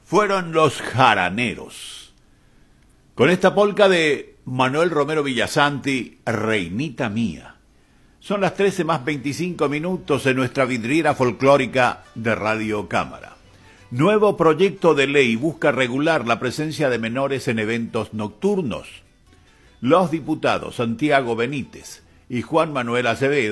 fueron los jaraneros. Con esta polca de Manuel Romero Villasanti, Reinita Mía. Son las 13 más 25 minutos en nuestra vidriera folclórica de Radio Cámara. Nuevo proyecto de ley busca regular la presencia de menores en eventos nocturnos. Los diputados Santiago Benítez y Juan Manuel Acevedo